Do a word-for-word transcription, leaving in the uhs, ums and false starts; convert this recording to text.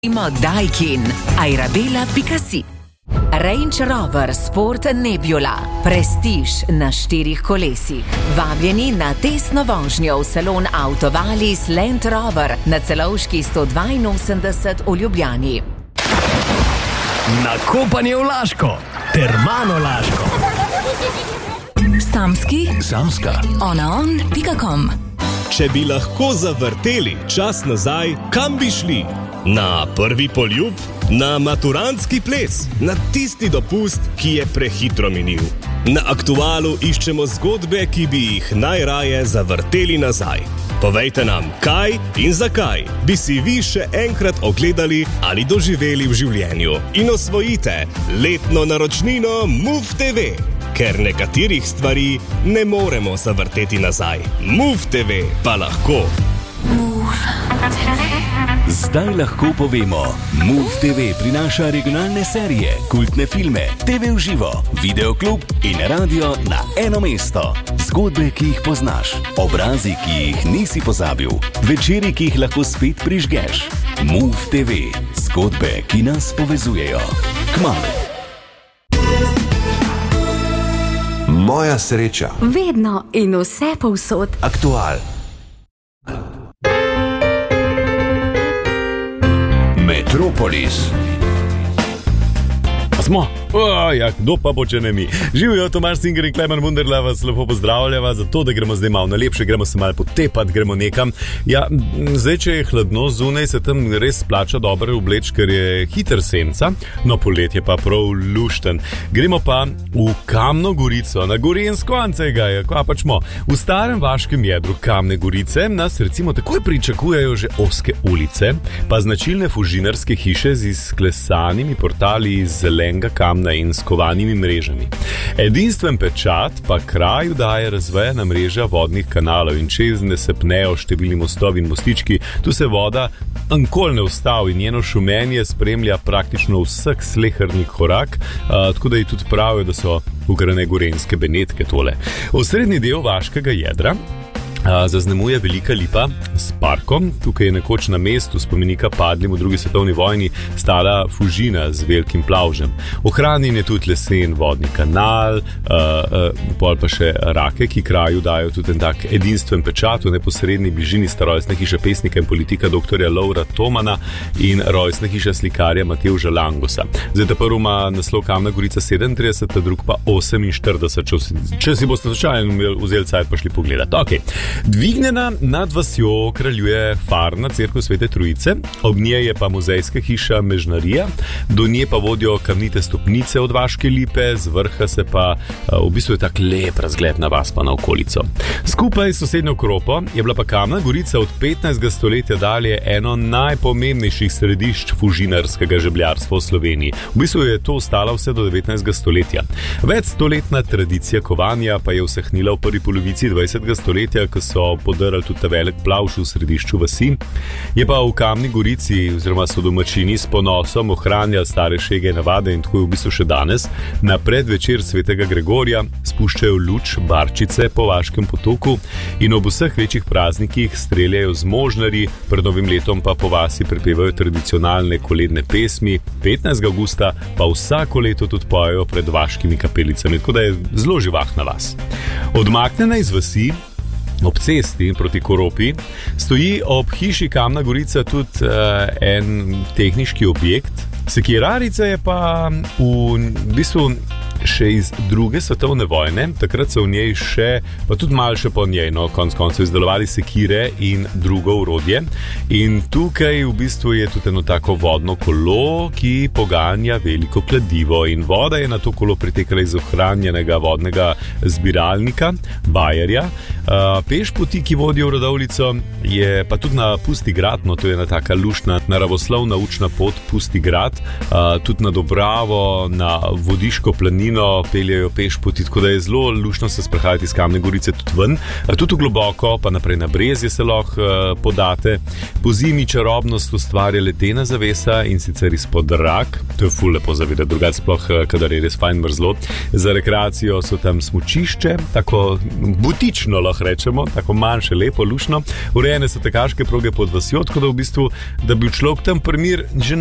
Ima Daikin, airabela pika si. Range Rover Sport Nebula, prestiž na štirih kolesih. Vabljeni na testno vožnjo v salon Autovalis Land Rover na Celovški sto dvainosemdeset v Ljubljani. Na kopanje v Laško, Termano Laško. Samski, Samska, onaon pika com. Če bi lahko zavrteli čas nazaj, kam bi šli? Na prvi poljub? Na maturantski ples? Na tisti dopust, ki je prehitro minil? Na Aktualu iščemo zgodbe, ki bi jih najraje zavrteli nazaj. Povejte nam, kaj in zakaj bi si vi še enkrat ogledali ali doživeli v življenju. In osvojite letno naročnino Move te ve, ker nekaterih stvari ne moremo zavrteti nazaj. Move te ve pa lahko. Zdaj lahko povemo, Move te ve prinaša regionalne serije, kultne filme, te ve v živo, videoklub in radio na eno mesto. Zgodbe, ki jih poznaš, obrazi, ki jih nisi pozabil, večeri, ki jih lahko spet prižgeš. Move te ve, zgodbe, ki nas povezujejo. Kmalu. Moja sreča. Vedno in vse povsod. Aktual. Metropolis. Smo. O, ja, kdo pa bo, če ne mi? Živijo Tomaž Singer in Klemen Wunderla, vas lepo pozdravljava, zato da gremo zdaj malo na lepše, gremo se malo potepati, gremo nekam. Ja, zdaj, če je hladno zunaj, se tam res splača dobro obleč, ker je hiter senca, no poletje pa prav lušten. Gremo pa v Kamno Gorico, na Gorenjsko Ancega, kva pač mo. V starem vaškem jedru Kamne Gorice nas recimo takoj pričakujejo že ozke ulice, pa značilne fužinarske hiše z izklesanimi portali iz zelenega kamna in skovanimi mrežami. Edinstven pečat pa kraju daje razvejena mreža vodnih kanalov in čezne se pnejo številni mostovi in mostički, tu se voda ankol ne ustavi in njeno šumenje spremlja praktično vsak sleherni korak, a, tako da ji tudi pravijo, da so ugrane gorenjske Benetke tole. Osrednji del vaškega jedra A, zaznamuje velika lipa s parkom. Tukaj je nekoč na mestu spomenika padlim v drugi svetovni vojni stala fužina z velikim plavžem. Ohranjen je tudi lesen vodni kanal, a, a, pol pa še rake, ki kraju dajo tudi en tak edinstven pečat v neposredni bližini sta rojstna hiša pesnika in politika doktorja Lovra Tomana in rojstna hiša slikarja Matevža Langosa. Zdaj ta prvi ima naslov Kamna Gorica sedemintrideset, ta drug pa oseminštirideset. Če, če si boste slučajno vzeli cajt pa šli pogledati. Okay. Dvignjena nad vasjo kraljuje farna cerkev Svete Trojice, ob njej je pa muzejska hiša Mežnarija, do nje pa vodijo kamnite stopnice od Vaške lipe, z vrha se pa v bistvu je tak lep razgled na vas pa na okolico. Skupaj s sosednjo Kropo je bila pa Kamna Gorica od petnajstega stoletja dalje eno najpomembnejših središč fužinarskega žebljarstva v Sloveniji. V bistvu je to ostalo vse do devetnajstega stoletja. Več stoletna tradicija kovanja pa je usahnila v prvi polovici dvajsetega stoletja, ko so podarali tudi ta velik plavš v središču vasi. Je pa v Kamni Gorici oziroma so domačini s ponosom ohranjali stare šege navade in tako je v bistvu še danes. Na predvečer svetega Gregorja spuščajo luč barčice po Vaškem potoku in ob vseh večjih praznikih streljajo z možnari, pred novim letom pa po vasi prepevajo tradicionalne koledne pesmi, petnajstega avgusta pa vsako leto tudi pojejo pred vaškimi kapelicami, tako da je zelo živahna vas. Odmaknjena iz vasi ob cesti proti Koropi stoji ob hiši Kamna Gorica tudi uh, en tehniški objekt. Sekirarica je pa v, v bistvu še iz druge svetovne vojne, takrat so v njej še, pa tudi malo še po njej, no, konc koncev izdelovali sekire in drugo orodje. In tukaj v bistvu je tudi eno tako vodno kolo, ki poganja veliko kladivo in voda je na to kolo pritekala iz ohranjenega vodnega zbiralnika, bajerja. Uh, pešpoti, ki vodijo v Radovljico, je pa tudi na Pusti grad, no, to je ena taka luštna naravoslovna učna pot Pusti grad, uh, tudi na Dobravo, na Vodiško planino peljajo pešpoti, tako da je zelo luštno se sprehajati iz Kamne Gorice tudi ven, tudi globoko, pa naprej na Brezje se lahko uh, podate. Po zimi čarobnost ustvarja ledena zavesa in sicer izpod rak, to je ful lepo zavedati, drugače sploh, kadar je res fajn mrzlo. Za rekreacijo so tam smučišče, tako butično lahko lahko rečemo, tako manjše, lepo, lušno. Urejene so tekaške proge pod vasjo, tako da v bistvu, da bi človek tam primir že